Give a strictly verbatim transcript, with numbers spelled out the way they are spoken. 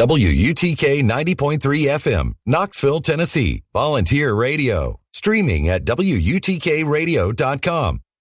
W U T K ninety point three F M, Knoxville, Tennessee. Volunteer radio. Streaming at W U T K radio dot com.